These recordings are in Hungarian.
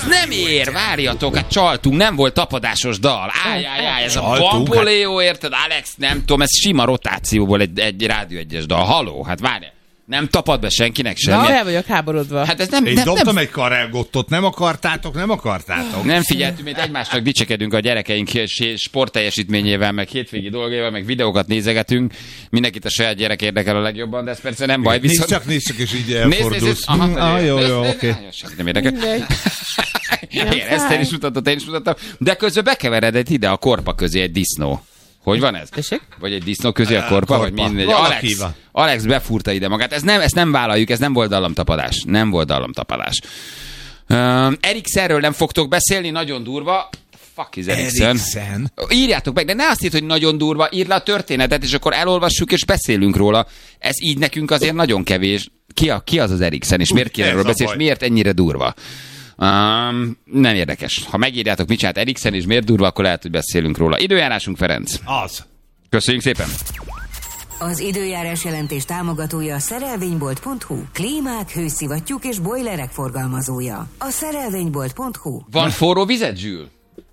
Ez nem ér, várjatok, hát csaltunk, nem volt tapadásos dal. Áj, ez a Bamboléó, érted? Alex, nem tudom, ez sima rotációból egy Rádió 1-es dal. Haló, hát várj. Nem tapad be senkinek semmi. El vagyok háborodva. Hát ez nem... Én dobtam egy karelgottot, nem akartátok. Nem figyeltünk, mint egymásnak dicsekedünk a gyerekeink sportteljesítményével, meg hétvégi dolgaival, meg videókat nézegetünk. Mindenkit a saját gyerek érdekel a legjobban, de ez persze nem baj. Viszont... Nézd csak, és így elfordulsz. Jó, oké. Nem érdekel. Igen, ezt én is mutattam. De közben bekeveredett ide a korpa közé egy disznó. Hogy van ez? Vagy egy disznó közé a korpa, vagy mindegy. Alex befúrta ide magát. Ezt nem vállaljuk, ez nem volt dallamtapadás. Eriksenről nem fogtok beszélni, nagyon durva. Fuck is Eriksen. Írjátok meg, de ne azt írd, hogy nagyon durva, írd le a történetet, és akkor elolvassuk, és beszélünk róla. Ez így nekünk azért nagyon kevés. Ki az Eriksen, és miért kéne róla beszélni, és miért ennyire durva? Nem érdekes. Ha megírjátok, mit csinált Eriksen, és miért durva, akkor lehet, hogy beszélünk róla. Időjárásunk, Ferenc. Az. Köszönjük szépen. Az időjárás jelentés támogatója a szerelvénybolt.hu. Klímák, hőszivattyúk és bojlerek forgalmazója. A szerelvénybolt.hu. Van forró vizet, Zsül?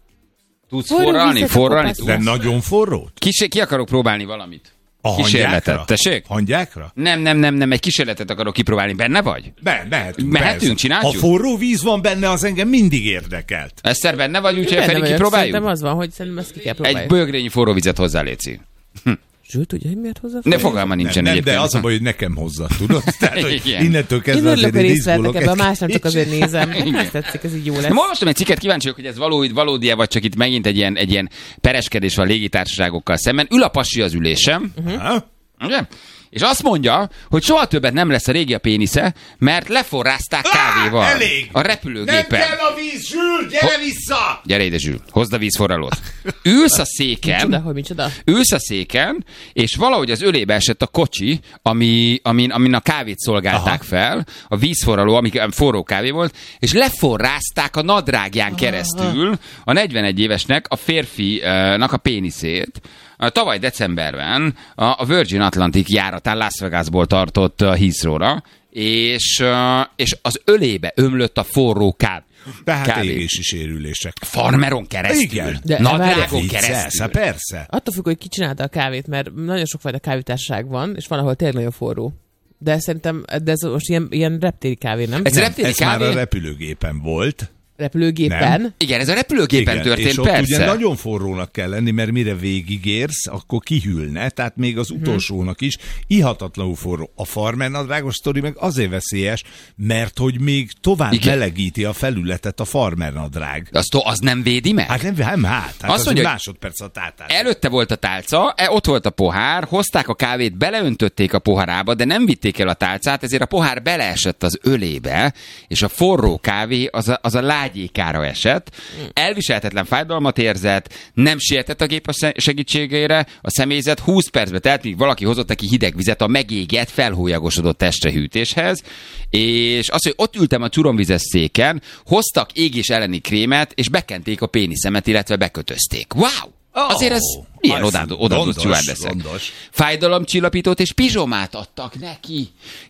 Tudsz forralni? De nagyon forró? Ki akarok próbálni valamit? A kísérletet, tessék? Hangyákra? Nem, egy kísérletet akarok kipróbálni. Benne vagy? Mehetünk, csináljuk? Ha forró víz van benne, az engem mindig érdekelt. Eszter, benne vagy, úgyhogy Feri kipróbáljuk? Szerintem az van, hogy szerintem ezt ki kell próbáljuk. Egy bőgrényi forró vizet hozzá, léci. Zsül, tudja, hogy miért hozzá? Ne fogalma nincsen egyébként. De az a baj, hogy nekem hozzá, tudod? Tehát, hogy innentől kezdve azért én izgulok. Ebben a más nem csak azért nézem. Ezt tetszik, ez így jó lesz. Nem, olvastam egy cikket, kíváncsi vagyok, hogy ez valódi-e, vagy csak itt megint egy ilyen pereskedés van a légitársaságokkal szemben. Ül a pasi az ülésem. Ugye? És azt mondja, hogy soha többet nem lesz a régi a pénisze, mert leforrázták kávéval. Elég! A repülőgépen. Nem kell a víz, Zsül, gyere vissza! Gyere ide, Zsül, hozd a vízforralót. Ülsz a széken, ülsz a széken, és valahogy az ölébe esett a kocsi, amin a kávét szolgálták fel, a vízforraló, ami forró kávé volt, és leforrázták a nadrágján keresztül a 41 évesnek, a férfinak a péniszét. Tavaly decemberben a Virgin Atlantic járatán Las Vegasból tartott Heathrow-ra, és az ölébe ömlött a forró kávé. Tehát égési sérülések. Farmeron keresztül. Igen. Nadrágon keresztül. Persze. Attól függ, hogy ki csinálta a kávét, mert nagyon sokfajta kávétársaság van, és van, ahol tényleg nagyon forró. De szerintem ez most ilyen reptéri kávé, nem? Ez már a repülőgépen volt. Repülőgépen? Nem. Igen, ez a repülőgépen történt, és ott persze. Ugye nagyon forrónak kell lenni, mert mire végigérsz, akkor kihűlne, tehát még az utolsónak is ihatatlanul forró. A farmernadrágos sztori meg azért veszélyes, mert hogy még tovább melegíti a felületet a farmernadrág. Az nem védi meg? Hát nem. Azt mondja, másodperc a táltás. Előtte volt a tálca, ott volt a pohár, hozták a kávét, beleöntötték a poharába, de nem vitték el a tálcát, ezért a pohár beleesett az ölébe, és a forró kávé az a lágyékára esett. Elviselhetetlen fájdalmat érzett, nem sietett a gép a segítségére, a személyzet 20 percbe telt, míg valaki hozott neki hideg vizet a megégett, felhólyagosodott testrehűtéshez, és azt, hogy ott ültem a csuromvizes széken, hoztak égés elleni krémet, és bekenték a péniszemet, illetve bekötözték. Wow! Azért ez milyen odaadott stewardessek. Fájdalomcsillapítót és pizsomát adtak neki.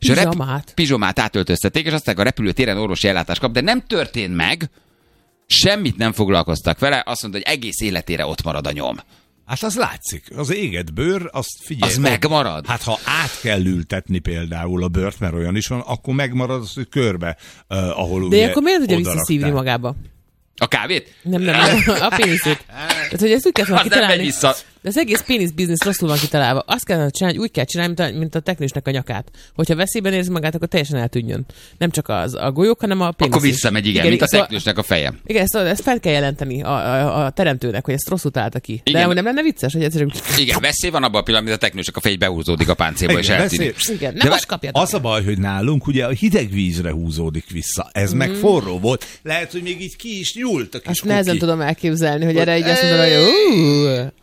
Pizsomát átöltöztették, és aztán a repülőtéren orvosi ellátást kap, de nem történt meg, semmit nem foglalkoztak vele, azt mondta, hogy egész életére ott marad a nyom. Hát az látszik. Az égett bőr, azt figyelj. Az megmarad? Hát ha át kell ültetni például a bőrt, mert olyan is van, akkor megmarad az, hogy körbe, ahol ugye de akkor miért tudja visszaszívni magába? A kávét? Nem, a péniszét. Tehát, hogy ezt úgy kell kitalálni. De az egész pénisz biznisz rosszul van kitalálva. Azt kellene csinálni, hogy úgy kell csinálni, mint a teknősnek a nyakát. Hogyha veszélyben érzi magát, akkor teljesen eltűnjön. Nem csak a golyók, hanem a pénisz. Akkor visszamegy, igen, mint a teknősnek a feje. Igen, ezt fel kell jelenteni a teremtőnek, hogy ezt rosszul találta ki. De nem lenne vicces, hogy egyszerűen... Igen, veszély van abban a pillanatban, hogy a teknősnek a fej behúzódik a páncélba, és eltűnik. Igen, nem most kapjátok. Az a baj, hogy nálunk ugye a hideg vízre húzódik vissza. Ez meg forró volt. Lehet, hogy még így ki is nyúlt a kis azt nehezen tudom elképzelni, hogy erre így azt mondom, hogy Figyelj, nagyon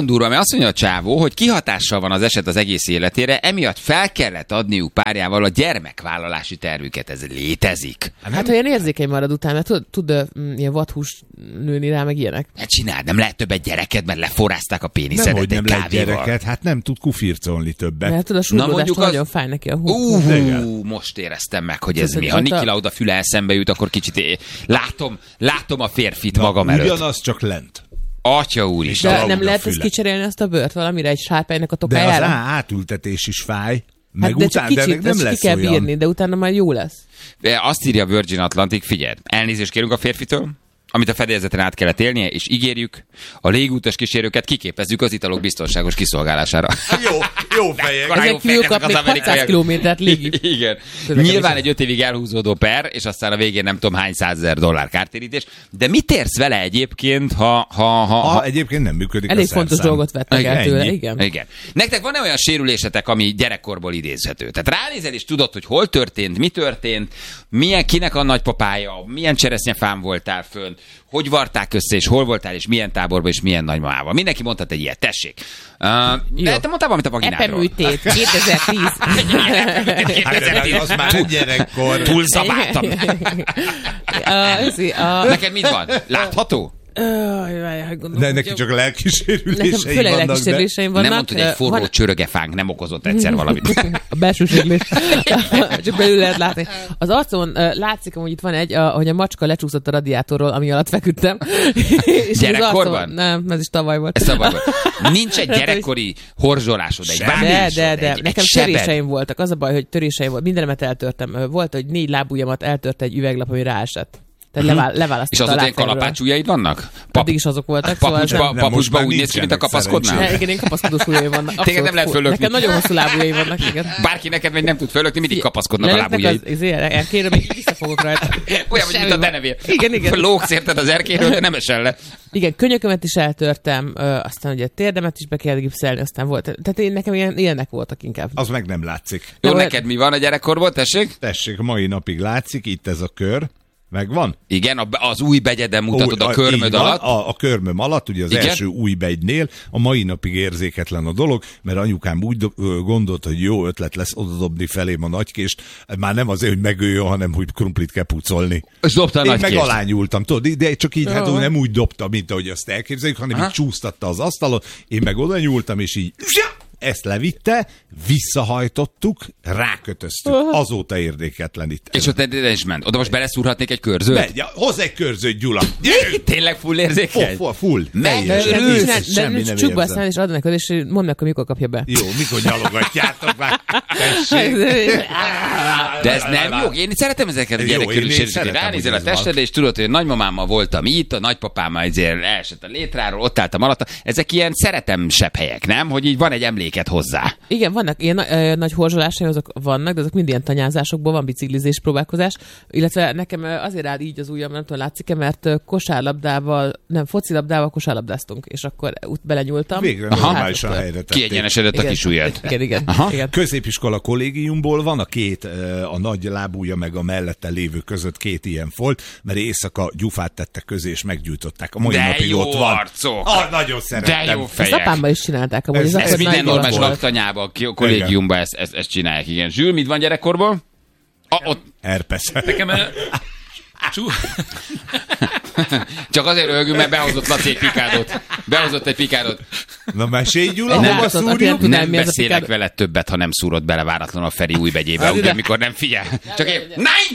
nagyon durva, mert azt mondja a csávó, hogy kihatással van az eset az egész életére, emiatt fel kellett adniuk párjával a gyermekvállalási tervüket. Ez létezik. Hát olyan érzékeny marad utána, mert tud ilyen vadhús nőni rá, meg ilyenek. Hát csináld, nem lehet többet gyereket, mert leforrázták a péniszedet Nemhogy nem lehet kávéval. gyereket, hát nem tud kufircolni többet. Mert tudod, a súrlódást nagyon fáj neki a hú. Most éreztem meg, hogy ez mi. Ha Niki Lauda füle eszembe jut, akkor kicsit látom a férfit magam előtt. Ugyanaz, csak lent. Atya úr is. De nem lehet ezt kicserélni azt a bőrt valamire, egy sárpánynak a tokájára? De az átültetés is fáj. Meg hát de csak kicsit, nem lesz ki kell olyan. bírni, de utána majd jó lesz. Azt írja Virgin Atlantic, figyelj, elnézést kérünk a férfitől, amit a fedélzeten át kellett élnie, és ígérjük, a légútas kísérőket kiképezzük az italok biztonságos kiszolgálására. Jó fejek. Ezek kívül kap még 600 kilométert légi. Igen. Nyilván egy 5 évig elhúzódó per, és aztán a végén nem tudom hány $100,000 kártérítés. De mit érsz vele egyébként, ha egyébként nem működik elég a szerszám. fontos dolgot vettek el tőle, igen. Nektek van-e olyan sérülésetek, ami gyerekkorból idézhető? Tehát ránézel és tudod, hogy hol történt, mi történt, kinek a nagypapája, milyen cseresznyefán voltál fönn, hogy varták össze, és hol voltál, és milyen táborban, és milyen nagymamával. Mindenki mondhat egy ilyet, tessék. De te mondtál valamit a vagináról. Epeműtét, 2010. 2010. Az már nem gyerekkor. Túlzabáltam. Neked mit van? Látható? De neki csak a lelkisérülései vannak. Főleg lelkisérüléseim vannak. Nem mondtad, hogy egy forró csörögefánk nem okozott egyszer valamit. A belső sérülés. Csak belül lehet látni. Az arcon látszik, hogy itt van hogy a macska lecsúszott a radiátorról, ami alatt feküdtem. Gyerekkorban? Nem, ez is tavaly volt. Ez tavaly volt. Nincs egy gyerekkori horzsolásod, egy vágásod, de nekem töréseim voltak. Az a baj, hogy töréseim volt. Mindenemet eltörtem. Volt, hogy 4 lábujjamat eltört egy üveglap, ami ráesett. Tehát leválasztott. És azóta ilyen kalapács ujjaid vannak? Addig is azok voltak. Papucsba úgy néz ki, mint a kapaszkodnál? Igen, én kapaszkodós ujjaim vannak. Téged nem lehet fölökni. Nekem nagyon hosszú lábujjaim vannak, igen. Bárki neked meg nem tud fölökni, mindig kapaszkodnak a lábujjaid. Erkéről még visszafogok rajta. Olyan, mint a denevér. Igen. Lógsz érted az erkéről, de nem esel le. Igen, könyökömet is eltörtem, aztán ugye térdemet is be kellett gipszelni, aztán volt. Tehát nekem ilyenek voltak inkább. Az meg nem látszik. Jó, neked mi van a gyerekkorból, tessék? Tessék, mai napig látszik, itt ez a kör. Megvan? Igen, az új begyeden mutatod a körmöd alatt. A körmöm alatt, ugye az első új begynél, a mai napig érzéketlen a dolog, mert anyukám úgy gondolt, hogy jó ötlet lesz odadobni felém a nagykést, már nem azért, hogy megöljön, hanem hogy krumplit kell pucolni. És dobta a Én nagykést. meg alányultam, tudod, de csak így hát nem úgy dobta, mint ahogy azt elképzeljük, hanem így csúsztatta az asztalon, én meg oda nyúltam, és így ezt levitte, visszahajtottuk, rákötöztük. Azóta érdeketlenít. És ott is ment. Oda most beleszúrhatnék egy körzőt? Hozz egy körzőt, Gyula. Tényleg full érzékeny? Full. De csukba aztán és adnak, és mondd meg, hogy mikor kapja be. Jó, mikor nyalogatjátok már. De ez nem jó. Én szeretem ezeket a gyerekkörüléseket. Ránézel a testedre, és tudod, hogy a nagymamámmal voltam itt, a nagypapámmal ezért elesett a létráról, ott álltam alatta. Ezek ilyen szeretemsebb helyek, nem? Hogy így van egy emléket hozzá. Igen, vannak ilyen nagy horzsolásaim, azok vannak, de azok mind ilyen tanyázásokból van, biciklizés, próbálkozás. Illetve nekem azért áll így az ujjam, nem tudom, látszik-e, mert focilabdával kosárlabdáztunk, és akkor belenyúltam. Végre normálisan helyre tették. Kiegyenesedett a kis ujjad. Igen. Középiskola kollégiumból van a nagy lábúja meg a mellette lévő között 2 ilyen folt, mert éjszaka gyufát tettek közé, és meggyújtották. A mai napig ott van. Arcok. Nagyon szeretem. De jó fejek. Ezt apámmal is csinálták. Ez minden normális laktanyában, kollégiumban ezt csinálják, igen. Zsül, mit van gyerekkorból? Herpes. Nekem Csak azért röhögünk, mert behozott Laci egy pikádot. Behozott egy pikádot. Na mesélj, Gyula, hova szúrjuk? Nem beszélek veled többet, ha nem szúrod bele váratlanul a Feri új begyébe, ugye, amikor nem figyel. Csak én,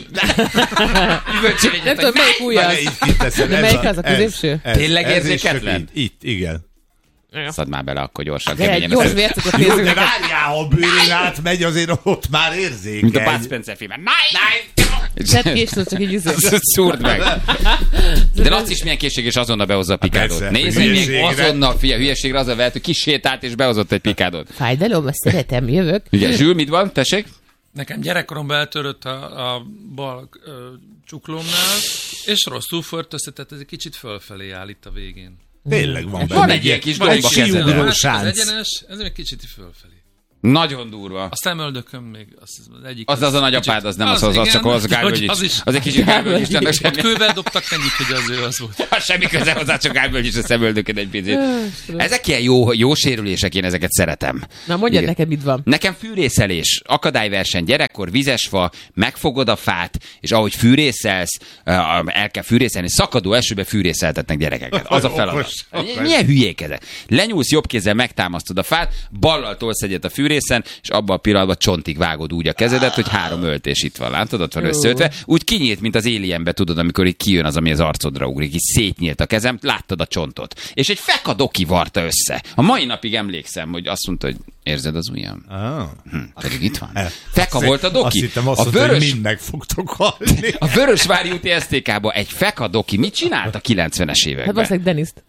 nem tudom, melyik ujja az. De melyik az a középső? Tényleg érzéketlen? Itt, igen. Szad már bele, akkor gyorsan. Gyors vércukot Jó, nézzük. de várjál, ha bőrén átmegy, azért ott már érzékeny. Mint a Bud Spencer filmben. Sedd később, csak így szúrd meg. De Laci is milyen készség, és azonnal behozza a pikádot. Nézd, még azonnal, hülyeségre az a vehet, hogy kisétált, és behozott egy pikádot. Fájdalom, azt szeretem, jövök. Igen, Zsül, mit van? Tessék? Nekem gyerekkoromban eltörött a bal csuklómnál, és rosszul föltözte, tehát ez egy kicsit fölfelé áll itt a végén. Tényleg van benne. Van egy ilyen kis gomba kezedben. Az egyenes, ez egy kicsit fölfelé. Nagyon durva. A szemöldököm még az egyik. Az a nagyapád, az nem az csak az Gálvölgyics. Az egy kicsit Gálvölgyics. Ott kővel dobtak mennyit, hogy az ő az volt. Semmi köze hozzá, csak Gálvölgyics a szemöldöked egy picit. Ezek ilyen jó sérülések, én ezeket szeretem. Na mondjad neked, mit van. Nekem fűrészelés, akadályverseny, gyerekkor, vizesfa, megfogod a fát, és ahogy fűrészelsz, el kell fűrészelni, szakadó esőbe fűrészeltetnek gyerekeket. Az a feladat. Milyen hülyék ezek? Lenyúlsz jobb kézzel, megtámasztod a fát, ballal tolsz egyet a fűrészen, és abban a pillanatban csontig vágod úgy a kezedet, hogy 3 öltés itt van, látod, ott van összeötve. Úgy kinyílt, mint az Alienbe, tudod, amikor így kijön az, ami az arcodra ugrik, így szétnyílt a kezem, láttad a csontot. És egy fekadoki varta össze. A mai napig emlékszem, hogy azt mondta, hogy érzed az ujjam? Pedig itt van. Feka volt a doki. Azt hittem, hogy mind meg fogtok halni. A Vörösvári úti STK-ba egy fekadoki mit csinált a 90-es években? Hát valószínűleg Deniszt.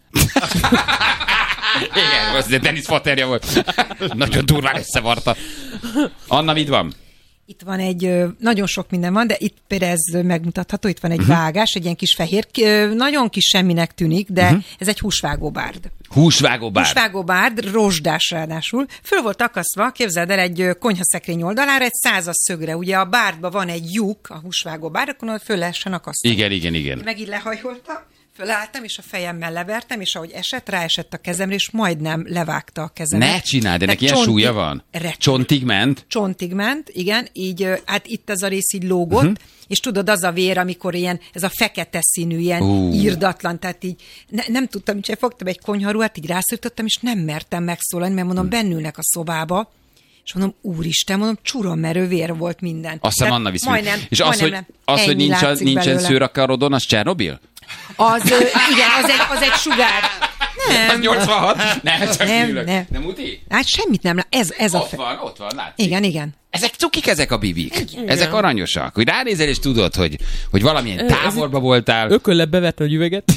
Igen, az Denis faterja volt. Nagyon durván összevarta. Anna, mit van? Itt van nagyon sok minden van, de itt például ez megmutatható, itt van egy vágás, egy ilyen kis fehér, nagyon kis semminek tűnik, de ez egy húsvágóbárd. Húsvágóbárd, rozsdás ráadásul. Föl volt akasztva, képzeld el, egy konyhaszekrény oldalára, egy 100-as szögre. Ugye a bárdban van egy lyuk, a húsvágóbárd, akkor föl lehessen akasztani. Igen. Meg így lehajoltam. Fölálltam, és a fejemmel levertem, és ahogy esett, ráesett a kezemre, és majdnem levágta a kezemet. Ne csináld, ennek ilyen súlya van? Csontig ment? Csontig ment, igen, így hát itt ez a rész így lógott, és tudod, az a vér, amikor ilyen, ez a fekete színű, ilyen írdatlan, tehát így nem tudtam, hogy fogtam egy konyharuhát, így rászorítottam, és nem mertem megszólalni, mert mondom, bennülnek a szobába, és mondom, úristen, mondom, csurommerő vér volt minden. Azt hiszem, Anna visz. És az, hogy nincsen szőr a karodon, az Csernobil? Igen, az egy sugár. Nem. Az 86? Nem. Nem uti? Hát semmit nem. Ez ott van, látszik. Igen. Ezek cukik, ezek a bibik. Igen. Ezek aranyosak. Hogy ránézel, és tudod, hogy valamilyen távolba voltál. Ököllebb beverte a üveget.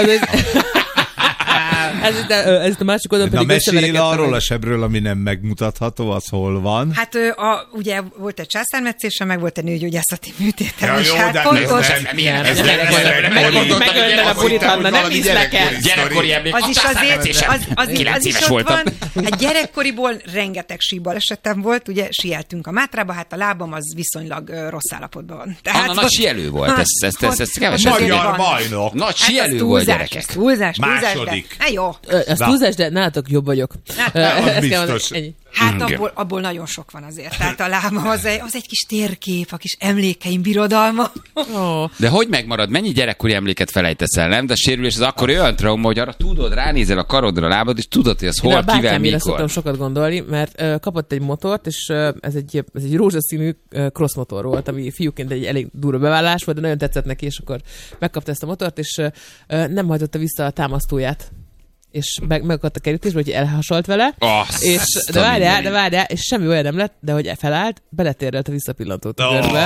Ez itt a másik oldalon pedig mesélj arról a sebről, ami nem megmutatható, az hol van? Hát ugye volt egy császármetszése, meg volt egy nőgyógyászati műtétem. Ja, jó, de nem hisz neked. Gyerekkori emlék. Az is ott van. A gyerekkoriból rengeteg síbalesetem volt, ugye sieltünk a Mátrába, hát a lábam az viszonylag rossz állapotban van. Anna nagy sielő volt, ezt kevesen magyar bajnok. Nagy sielő volt, gyerekek. Túlzás. Második. Jó. Ez túlzás, de nálatok jobb vagyok. Biztos. Hát abból nagyon sok van azért. Tehát a lábam az egy kis térkép, a kis emlékeim birodalma. De hogy megmarad? Mennyi gyerekkori emléket felejtesz el, nem? De a sérülés az akkor olyan trauma, hogy arra tudod, ránézel a karodra, a lábad, és tudod, hogy az hol, kivel, mikor. Szoktam sokat gondolni, mert kapott egy motort, és ez egy rózsaszínű cross motor volt, ami fiúként egy elég durva bevállalás volt, de nagyon tetszett neki, és akkor megkapta ezt a motort, és nem hajtotta vissza a támasztóját. És megakadt a kerítésbe, hogy elhasalt vele, de várjál, és semmi olyan nem lett, de hogy felállt, beletérrelt a visszapillantót a körbe.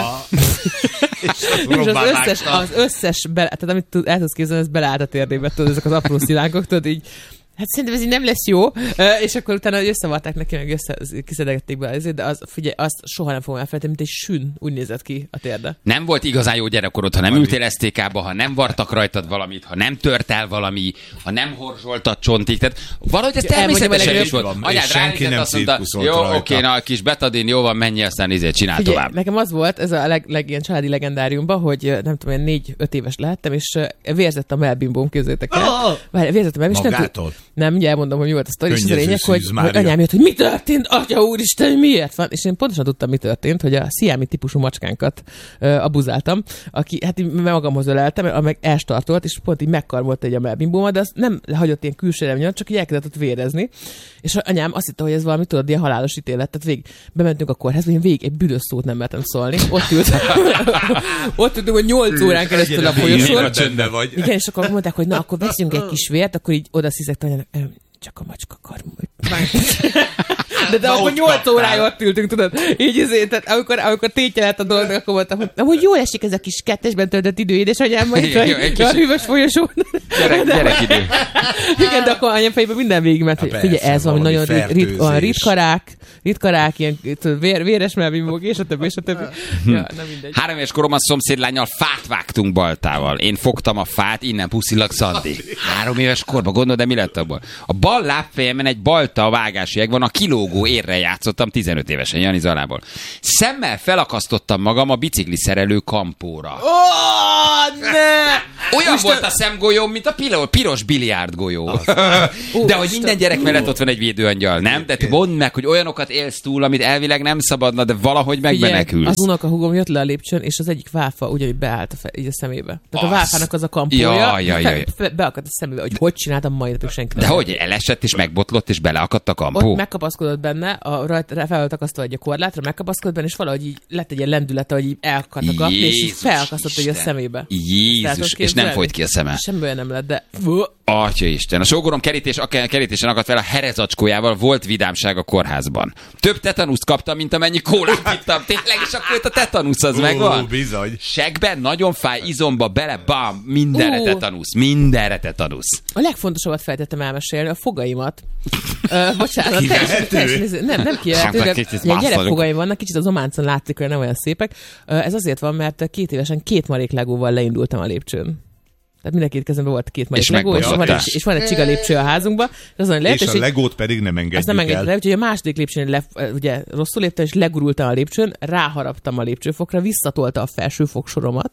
És az összes tehát amit el tudsz képzelni, ez beleállt a térdébe, tudod, ezek az apró szilánkok, tudod, így, hát szerintem ez így nem lesz jó, és akkor utána összevarták neki, meg kiszedegették be azért, de figyelj, azt soha nem fogom elfelejteni, mint egy sün, úgy nézett ki a térde. Nem volt igazán jó gyerekkorod, ha nem ültél STK-ba, ha nem vartak rajtad valamit, ha nem tört el valami, ha nem horzsoltad csontig, tehát valahogy ez természetesen is volt. Anyád ránézett, azt mondta, jó, oké, na, kis betadin, jó van, menj, aztán csinál tovább. Nekem az volt, ez a ilyen családi legendáriumban, hogy nem tudom, 4-5 éves lehettem, és vérzett a melbimbóm, képzeljétek el. Vérzett a melbimbóm, nem, ugye elmondom, hogy mi volt a sztori, és az a lényeg, hogy anyám jött, hogy mi történt, atya úristen, miért van? És én pontosan tudtam, mi történt, hogy a sziámi típusú macskánkat abuzáltam, aki hát magamhoz öleltem, meg elstartolt, és pont így megkarmolt egy a melbimbómat, de az nem hagyott ilyen külsőre nyomni, csak így elkezdett ott vérezni. És anyám azt hitte, hogy ez valami, tudod, ilyen halálos ítélet. Tehát bementünk a kórházba, én végig egy büdös szót nem mertem szólni. Ott ültünk, hogy 8 órán keresztül a folyosón. Igen, és akkor mondták, hogy na, akkor veszünk egy kis vért, akkor így oda sziszegtem anyának, csak a macska karmult. De akkor 8 órája ott ültünk, tudod? Így tehát amikor tétje lett a dolognak, akkor mondtam, hogy jól esik ez a kis kettesben töltött idő, édesanyám, majd a hűvös folyosón. Gyerek idő. Igen, de akkor anyám fejében minden végig, mert figyelj, ez valami nagyon ritkarák, ilyen véres melbimbók, és a többi. Ja, nem mindegy. 3 éves koromban szomszédlánnyal fát vágtunk baltával. Én fogtam a fát, innen puszillag Szandi. 3 éves korban, gondolod, de mi lett abból? A bal lábfejemen egy balta vágási egg van, a kilógó érre játszottam 15 évesen, Jani Zalából. Szemmel felakasztottam magam a bicikli szerelő kampóra. Olyan volt a szemgolyóm, mint a piros biliárdgolyó. De hogy minden gyerek mellett ott van egy védőangyal, nem? De mondd meg, hogy olyanokat élsz túl, amit elvileg nem szabadna, de valahogy megmenekülsz. Az unokahúgom jött le a lépcsőn, és az egyik válfa ugyanúgy beállt így a szemébe. Tehát a válfának az a kampója, beakadt a szemébe, hogy csináltam majd senki. De hogy elesett és megbotlott, és beleakadt a kampó? Ott megkapaszkodott benne, fel volt akasztva egy korlátra, megkapaszkodott benne, és valahogy így lett egy ilyen lendülete, hogy így elakadt a kampó, és felakasztott a szemébe. Jézus, és nem folyt ki a szeme. Semmiből nem lett, de... Atyaisten, a sógorom kerítésen akadt fel a herezacskójával, volt vidámság a kórházban. Több tetanuszt kaptam, mint amennyi kólát ittam. Tényleg, és akkor a tetanusz az megvan. Bizony. Segben, nagyon fáj, izomba, bele, bam, mindenre tetanusz. A legfontosabbat feltettem elmesélni, a fogaimat. Bocsánat, nem kijelentő, de ilyen gyerekfogaim vannak, kicsit az ománcon látszik, hogy nem olyan szépek. Ez azért van, mert 2 évesen 2 marék legóval leindultam a lépcsőn. Tehát mindkét kezemben volt 2 marék legó, és van egy csiga lépcső a házunkba. És a legót pedig nem engedjük el. Úgyhogy a második lépcsőn ugye rosszul léptem, és legurultam a lépcsőn, ráharaptam a lépcsőfokra, visszatolta a felső fogsoromat.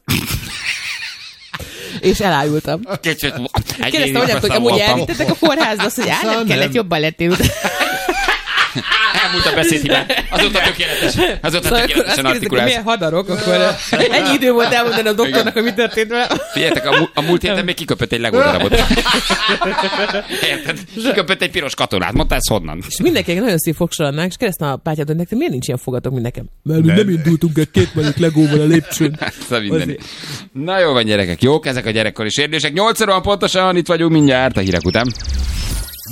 És elájultam. Kérdeztem anyám, hogy amúgy elvittetek a kórházba, azt mondja, nem kellett, jobban lettél. Elmúlt a beszédhibán. Azóta tökéletes. Azóta tökéletesen artikulálsz. Milyen hadarok, akkor ennyi idő volt elmondani a doktornak, hogy mi történt vele. Figyeljetek, a múlt héten még kiköpött egy legódarabot. Érted? Kiköpött egy piros katonát. Mondta, ez honnan? És mindenkinek nagyon szép fogsorannánk, és kérdeztem a pátyát, hogy nektek miért nincs ilyen fogatok, mint nekem? Mert nem indultunk egy 2 marék legóval a lépcsőn. Na jó van, gyerekek. Jók ezek a gyerekkori sérülések. 8 óra pontosan itt vagyunk mindjárt a hírek után.